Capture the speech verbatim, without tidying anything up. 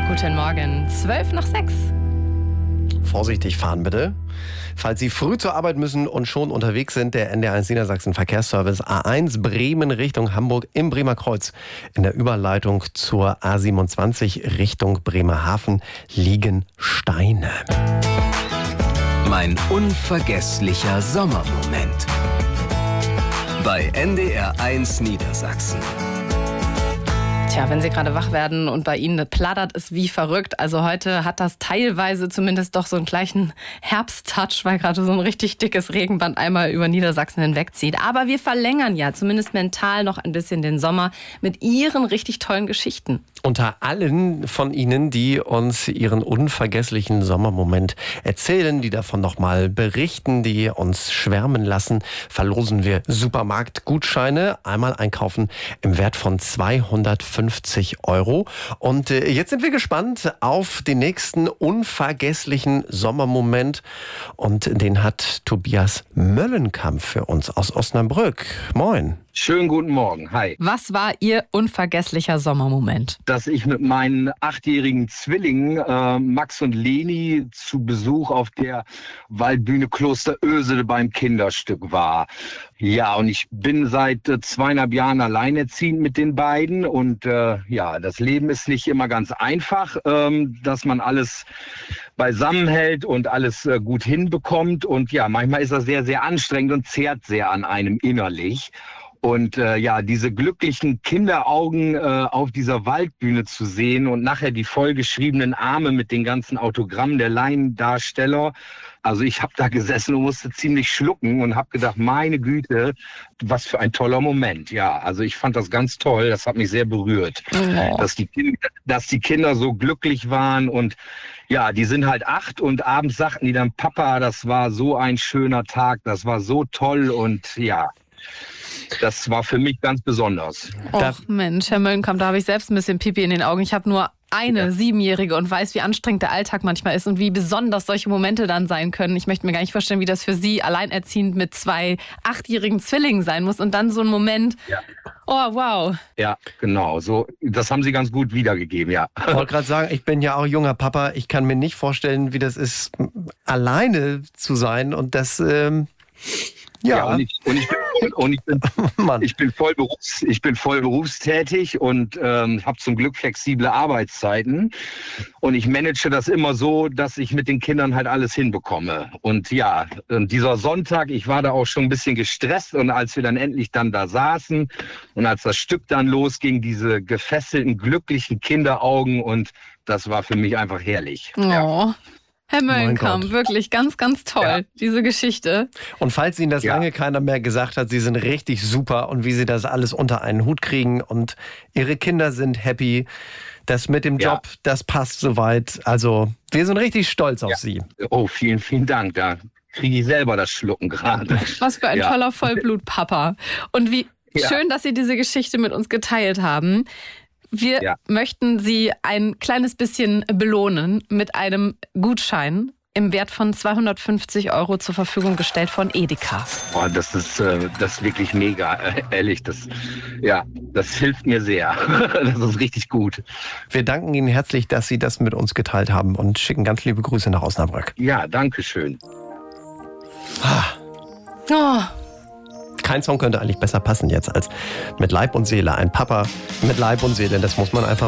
Guten Morgen, zwölf nach sechs. Vorsichtig fahren bitte. Falls Sie früh zur Arbeit müssen und schon unterwegs sind, der N D R eins Niedersachsen Verkehrsservice A eins Bremen Richtung Hamburg im Bremer Kreuz. In der Überleitung zur A siebenundzwanzig Richtung Bremerhaven liegen Steine. Mein unvergesslicher Sommermoment. Bei N D R eins Niedersachsen. Tja, wenn Sie gerade wach werden und bei Ihnen plattert es wie verrückt. Also heute hat das teilweise zumindest doch so einen gleichen Herbsttouch, weil gerade so ein richtig dickes Regenband einmal über Niedersachsen hinwegzieht. Aber wir verlängern ja zumindest mental noch ein bisschen den Sommer mit Ihren richtig tollen Geschichten. Unter allen von Ihnen, die uns ihren unvergesslichen Sommermoment erzählen, die davon nochmal berichten, die uns schwärmen lassen, verlosen wir Supermarktgutscheine. Einmal einkaufen im Wert von zweihundertfünfzig Euro. Und äh, jetzt sind wir gespannt auf den nächsten unvergesslichen Sommermoment. Und den hat Tobias Möllenkamp für uns aus Osnabrück. Moin. Schönen guten Morgen, hi. Was war Ihr unvergesslicher Sommermoment? Dass ich mit meinen achtjährigen Zwillingen äh, Max und Leni zu Besuch auf der Waldbühne Kloster Ösel beim Kinderstück war. Ja, und ich bin seit äh, zweieinhalb Jahren alleinerziehend mit den beiden und äh, ja, das Leben ist nicht immer ganz einfach, ähm, dass man alles beisammenhält und alles äh, gut hinbekommt und ja, manchmal ist das sehr, sehr anstrengend und zehrt sehr an einem innerlich. Und äh, ja, diese glücklichen Kinderaugen äh, auf dieser Waldbühne zu sehen und nachher die vollgeschriebenen Arme mit den ganzen Autogrammen der Laiendarsteller. Also ich habe da gesessen und musste ziemlich schlucken und habe gedacht, meine Güte, was für ein toller Moment. Ja, also ich fand das ganz toll, das hat mich sehr berührt, ja. dass, die Kinder, dass die Kinder so glücklich waren. Und ja, die sind halt acht und abends sagten die dann, Papa, das war so ein schöner Tag, das war so toll und ja. Das war für mich ganz besonders. Och Mensch, Herr Möllenkamp, da habe ich selbst ein bisschen Pipi in den Augen. Ich habe nur eine ja. Siebenjährige und weiß, wie anstrengend der Alltag manchmal ist und wie besonders solche Momente dann sein können. Ich möchte mir gar nicht vorstellen, wie das für Sie alleinerziehend mit zwei achtjährigen Zwillingen sein muss und dann so ein Moment. Ja. Oh, wow. Ja, genau. So, das haben Sie ganz gut wiedergegeben, ja. Ich wollte gerade sagen, ich bin ja auch junger Papa. Ich kann mir nicht vorstellen, wie das ist, alleine zu sein und das... Ähm Ja, ja und, ich, und, ich bin, und ich, bin, ich, bin voll berufs, ich bin voll berufstätig und ähm, habe zum Glück flexible Arbeitszeiten. Und ich manage das immer so, dass ich mit den Kindern halt alles hinbekomme. Und ja, dieser Sonntag, ich war da auch schon ein bisschen gestresst. Und als wir dann endlich dann da saßen und als das Stück dann losging, diese gefesselten, glücklichen Kinderaugen. Und das war für mich einfach herrlich. Oh. Ja. Herr Möllenkamp, wirklich ganz, ganz toll, ja. diese Geschichte. Und falls Ihnen das ja. lange keiner mehr gesagt hat, Sie sind richtig super und wie Sie das alles unter einen Hut kriegen und Ihre Kinder sind happy, das mit dem Job, ja. das passt soweit. Also wir sind richtig stolz auf ja. Sie. Oh, vielen, vielen Dank. Da kriege ich selber das Schlucken gerade. Was für ein ja. toller Vollblutpapa. Und wie ja. schön, dass Sie diese Geschichte mit uns geteilt haben. Wir ja. möchten Sie ein kleines bisschen belohnen mit einem Gutschein im Wert von zweihundertfünfzig Euro zur Verfügung gestellt von Edeka. Boah, das ist, äh, das ist wirklich mega, äh, ehrlich. Das, ja, das hilft mir sehr. Das ist richtig gut. Wir danken Ihnen herzlich, dass Sie das mit uns geteilt haben und schicken ganz liebe Grüße nach Osnabrück. Ja, danke schön. Ah. Oh. Kein Song könnte eigentlich besser passen jetzt als mit Leib und Seele. Ein Papa mit Leib und Seele, das muss man einfach